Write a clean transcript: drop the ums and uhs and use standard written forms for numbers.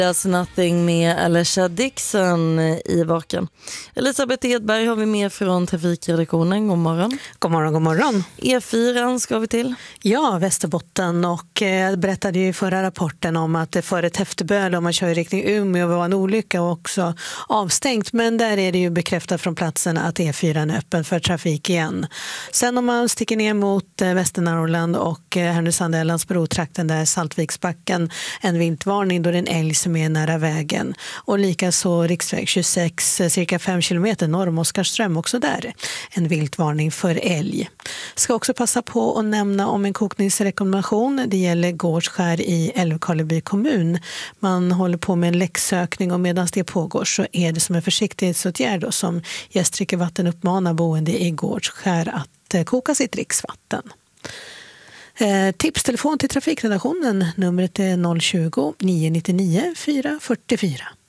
There's Nothing med Alicia Dixon i baken. Elisabeth Edberg har vi med från trafikredaktionen. God morgon. God morgon, god morgon. E4 ska vi till. Ja, Västerbotten, och jag berättade ju i förra rapporten om att det före Täfteböle om man kör i riktning Umeå var en olycka och också avstängt, men där är det ju bekräftat från platsen att E4 är öppen för trafik igen. Sen om man sticker ner mot Västernorrland och Härnösand-Älvsbro-trakten där Saltviksbacken, en viltvarning då det är en älg som är nära vägen, och likaså riksväg 26 cirka 5 kilometer norr om Oskarström, också där en viltvarning för älg. Ska också passa på att nämna om en kokningsrekommendation. Det gäller Gårdskär i Älvkarleby kommun. Man håller på med en läcksökning och medan det pågår så är det som en försiktighetsåtgärd då, som Gästrikevatten uppmanar boende i Gårdskär att koka sitt dricksvatten. Tipstelefon till trafikredaktionen, numret är 020 999 444.